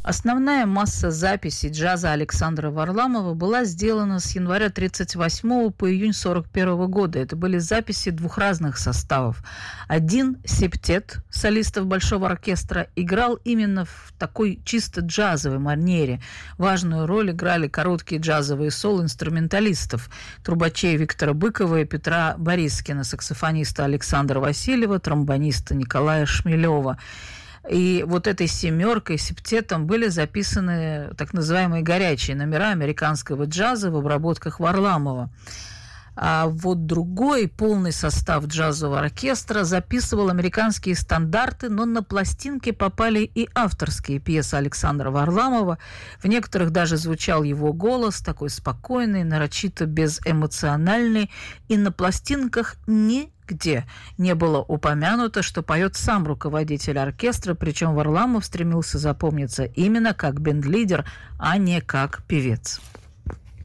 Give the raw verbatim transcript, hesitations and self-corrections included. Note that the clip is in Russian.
Основная масса записей джаза Александра Варламова была сделана с января тридцать восьмого по июнь сорок первого года. Это были записи двух разных составов. Один септет солистов Большого оркестра играл именно в такой чисто джазовой манере. Важную роль играли короткие джазовые соло инструменталистов: трубачей Виктора Быкова и Петра Борискина, саксофониста Александра Васильева, тромбониста Николая Шмелева. И вот этой семеркой, септетом, были записаны так называемые горячие номера американского джаза в обработках Варламова. А вот другой полный состав джазового оркестра записывал американские стандарты, но на пластинки попали и авторские пьесы Александра Варламова. В некоторых даже звучал его голос, такой спокойный, нарочито безэмоциональный, и на пластинках не где не было упомянуто, что поет сам руководитель оркестра, причем Варламов стремился запомниться именно как бенд-лидер, а не как певец.